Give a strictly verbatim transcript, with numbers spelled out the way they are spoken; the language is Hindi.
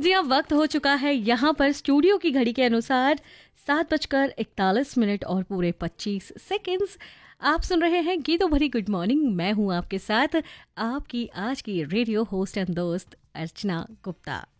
जी हाँ, वक्त हो चुका है यहाँ पर स्टूडियो की घड़ी के अनुसार सात बजकर इकतालीस मिनट और पूरे पच्चीस सेकंड्स। आप सुन रहे हैं गीतों भरी गुड मॉर्निंग। मैं हूँ आपके साथ आपकी आज की रेडियो होस्ट एंड दोस्त अर्चना गुप्ता।